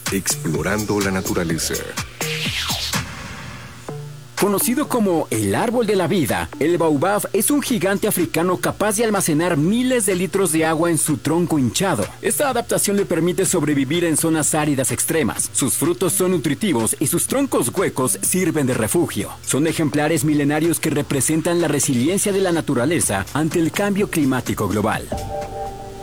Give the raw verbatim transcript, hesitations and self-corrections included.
Explorando la naturaleza. Conocido como el árbol de la vida, el baobab es un gigante africano capaz de almacenar miles de litros de agua en su tronco hinchado. Esta adaptación le permite sobrevivir en zonas áridas extremas. Sus frutos son nutritivos y sus troncos huecos sirven de refugio. Son ejemplares milenarios que representan la resiliencia de la naturaleza ante el cambio climático global.